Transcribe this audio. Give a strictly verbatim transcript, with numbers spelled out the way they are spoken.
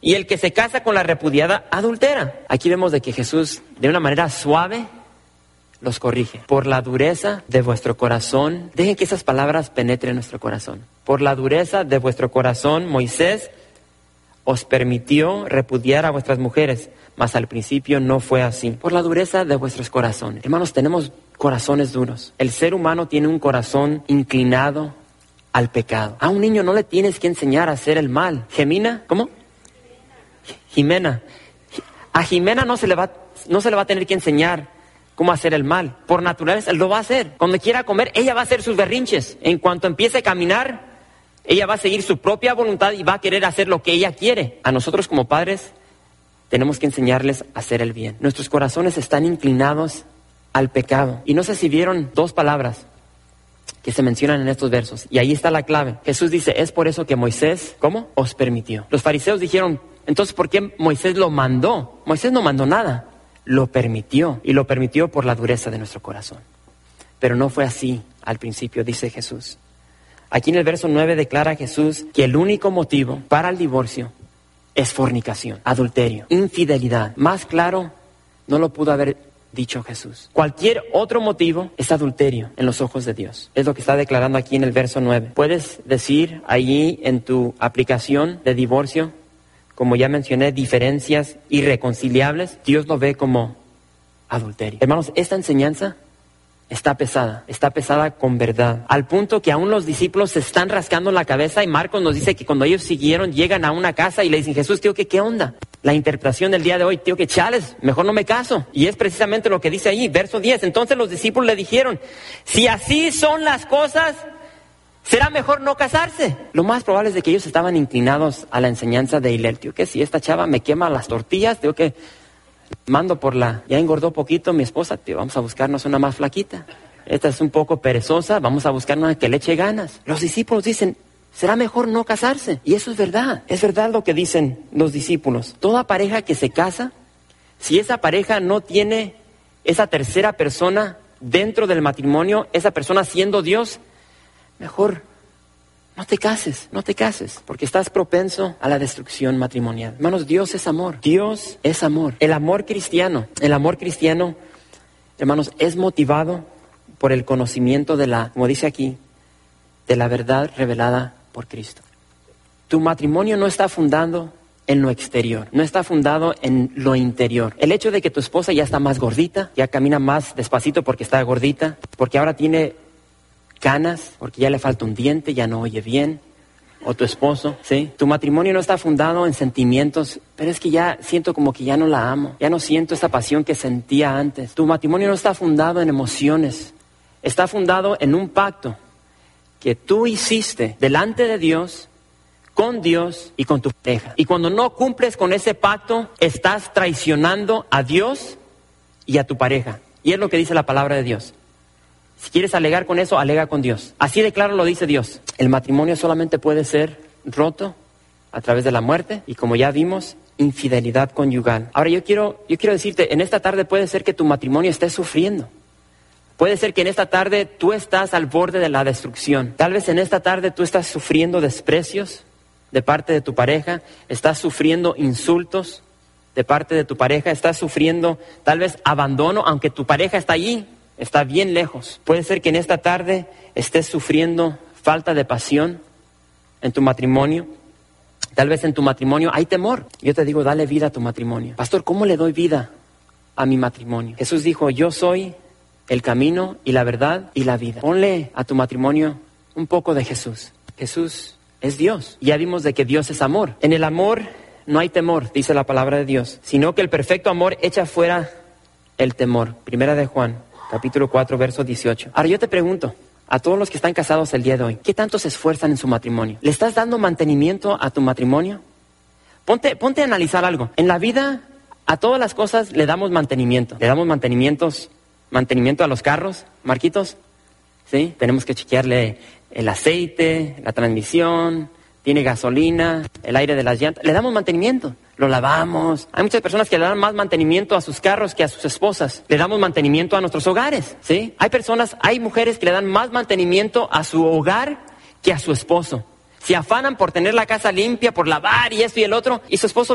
y el que se casa con la repudiada adultera. Aquí vemos de que Jesús, de una manera suave, los corrige. Por la dureza de vuestro corazón, dejen que esas palabras penetren en nuestro corazón. Por la dureza de vuestro corazón, Moisés os permitió repudiar a vuestras mujeres, mas al principio no fue así. Por la dureza de vuestros corazones. Hermanos, tenemos corazones duros. El ser humano tiene un corazón inclinado al pecado. A un niño no le tienes que enseñar a hacer el mal. ¿Gemina? ¿Cómo? Jimena. A Jimena no se le va, no se le va a tener que enseñar cómo hacer el mal. Por naturaleza lo va a hacer. Cuando quiera comer, ella va a hacer sus berrinches. En cuanto empiece a caminar, ella va a seguir su propia voluntad y va a querer hacer lo que ella quiere. A nosotros como padres tenemos que enseñarles a hacer el bien. Nuestros corazones están inclinados al pecado. Y no sé si vieron dos palabras que se mencionan en estos versos. Y ahí está la clave. Jesús dice, es por eso que Moisés, ¿cómo? Os permitió. Los fariseos dijeron, entonces, ¿por qué Moisés lo mandó? Moisés no mandó nada. Lo permitió. Y lo permitió por la dureza de nuestro corazón. Pero no fue así al principio, dice Jesús. Aquí en el verso nueve declara Jesús que el único motivo para el divorcio es fornicación, adulterio, infidelidad. Más claro no lo pudo haber dicho Jesús. Cualquier otro motivo es adulterio en los ojos de Dios. Es lo que está declarando aquí en el verso nueve. Puedes decir allí en tu aplicación de divorcio, como ya mencioné, diferencias irreconciliables. Dios lo ve como adulterio. Hermanos, esta enseñanza está pesada, está pesada con verdad, al punto que aún los discípulos se están rascando la cabeza y Marcos nos dice que cuando ellos siguieron, llegan a una casa y le dicen, Jesús, tío, ¿qué, qué onda? La interpretación del día de hoy, tío, que chales, mejor no me caso. Y es precisamente lo que dice ahí, verso diez. Entonces los discípulos le dijeron, si así son las cosas, será mejor no casarse. Lo más probable es de que ellos estaban inclinados a la enseñanza de Hillel, tío, que si esta chava me quema las tortillas, tío, que mando por la, ya engordó poquito mi esposa, tío, vamos a buscarnos una más flaquita. Esta es un poco perezosa, vamos a buscar una que le eche ganas. Los discípulos dicen, será mejor no casarse. Y eso es verdad, es verdad lo que dicen los discípulos. Toda pareja que se casa, si esa pareja no tiene esa tercera persona dentro del matrimonio, esa persona siendo Dios, mejor no te cases, no te cases, porque estás propenso a la destrucción matrimonial. Hermanos, Dios es amor, Dios es amor. El amor cristiano, el amor cristiano, hermanos, es motivado por el conocimiento de la, como dice aquí, de la verdad revelada por Cristo. Tu matrimonio no está fundado en lo exterior, no está fundado en lo interior. El hecho de que tu esposa ya está más gordita, ya camina más despacito porque está gordita, porque ahora tiene canas, porque ya le falta un diente, ya no oye bien, o tu esposo, ¿sí? Tu matrimonio no está fundado en sentimientos, pero es que ya siento como que ya no la amo, ya no siento esa pasión que sentía antes. Tu matrimonio no está fundado en emociones, está fundado en un pacto que tú hiciste delante de Dios, con Dios y con tu pareja. Y cuando no cumples con ese pacto, estás traicionando a Dios y a tu pareja. Y es lo que dice la palabra de Dios. Si quieres alegar con eso, alega con Dios. Así de claro lo dice Dios. El matrimonio solamente puede ser roto a través de la muerte y, como ya vimos, infidelidad conyugal. Ahora yo quiero, yo quiero decirte, en esta tarde puede ser que tu matrimonio esté sufriendo. Puede ser que en esta tarde tú estás al borde de la destrucción. Tal vez en esta tarde tú estás sufriendo desprecios de parte de tu pareja, estás sufriendo insultos de parte de tu pareja, estás sufriendo tal vez abandono, aunque tu pareja está allí. Está bien lejos. Puede ser que en esta tarde estés sufriendo falta de pasión en tu matrimonio. Tal vez en tu matrimonio hay temor. Yo te digo, dale vida a tu matrimonio. Pastor, ¿cómo le doy vida a mi matrimonio? Jesús dijo, yo soy el camino y la verdad y la vida. Ponle a tu matrimonio un poco de Jesús. Jesús es Dios. Ya vimos de que Dios es amor. En el amor no hay temor, dice la palabra de Dios, sino que el perfecto amor echa fuera el temor. Primera de Juan, capítulo cuatro, verso dieciocho. Ahora yo te pregunto, a todos los que están casados el día de hoy, ¿qué tanto se esfuerzan en su matrimonio? ¿Le estás dando mantenimiento a tu matrimonio? Ponte, ponte a analizar algo. En la vida, a todas las cosas le damos mantenimiento. Le damos mantenimientos, mantenimiento a los carros, Marquitos, ¿sí? Tenemos que chequearle el aceite, la transmisión, tiene gasolina, el aire de las llantas. Le damos mantenimiento. Lo lavamos. Hay muchas personas que le dan más mantenimiento a sus carros que a sus esposas. Le damos mantenimiento a nuestros hogares, ¿sí? Hay personas, hay mujeres que le dan más mantenimiento a su hogar que a su esposo. Se afanan por tener la casa limpia, por lavar y esto y el otro, y su esposo